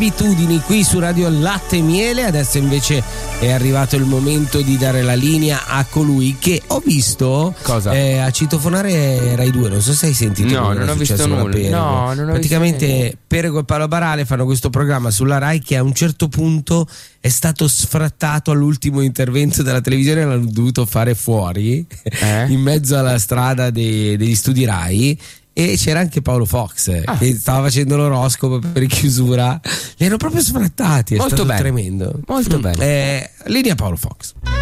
abitudini qui su Radio Latte e Miele. Adesso invece è arrivato il momento di dare la linea a colui che ho visto a citofonare Rai 2. Non so se hai sentito. No, non ho visto nulla. No, non ho praticamente visto Perego e Paolo Barale fanno questo programma sulla Rai che a un certo punto è stato sfrattato all'ultimo intervento della televisione, l'hanno dovuto fare fuori in mezzo alla strada degli studi Rai. E c'era anche Paolo Fox che stava facendo l'oroscopo per chiusura. Li hanno proprio sfrattati. È molto stato bello. Tremendo. Molto bello. Linea Paolo Fox.